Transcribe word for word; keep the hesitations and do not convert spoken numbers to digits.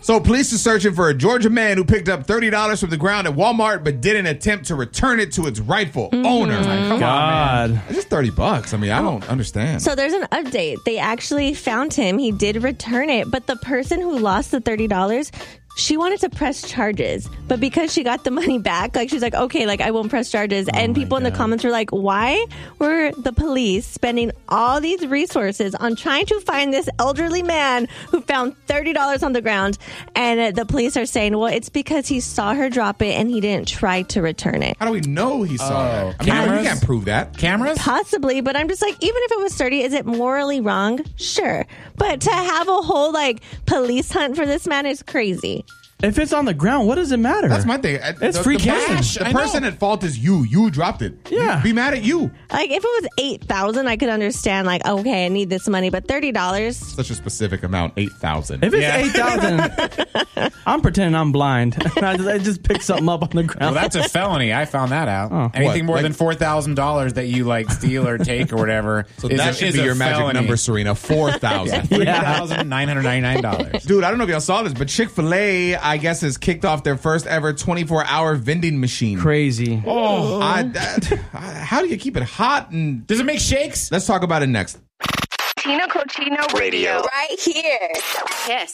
So police are searching for a Georgia man who picked up thirty dollars from the ground at Walmart but didn't attempt to return it to its rightful mm-hmm. owner. Like, come God. on, man. It's just thirty bucks. I mean, I don't understand. So there's an update. They actually found him. He did return it, but the person who lost the thirty dollars, she wanted to press charges, but because she got the money back, like she's like, okay, like I won't press charges. Oh and people God. in the comments were like, why were the police spending all these resources on trying to find this elderly man who found thirty dollars on the ground? And uh, the police are saying, well, it's because he saw her drop it and he didn't try to return it. How do we know he saw oh, that? I mean, cameras? you can't prove that. Cameras? Possibly, but I'm just like, even if it was thirty, is it morally wrong? Sure. But to have a whole like police hunt for this man is crazy. If it's on the ground, what does it matter? That's my thing. It's the, free the cash. Person, the person at fault is you. You dropped it. Yeah. Be mad at you. Like, if it was eight thousand dollars, I could understand, like, okay, I need this money, but thirty dollars? Such a specific amount, eight thousand dollars. If it's yeah. eight thousand dollars, I'm pretending I'm blind. I, just, I just pick something up on the ground. Well, that's a felony. I found that out. Oh. Anything what? more like, than four thousand dollars that you, like, steal or take or whatever. So is that a, should is be a your felony. magic number, Serena. four thousand dollars. three thousand nine hundred ninety-nine dollars. Dude, I don't know if y'all saw this, but Chick-fil-A, I guess, has kicked off their first ever twenty-four hour vending machine. Crazy. Oh, I, that, how do you keep it hot? And does it make shakes? Let's talk about it next. Tina Cochino Radio. Right here. Kiss.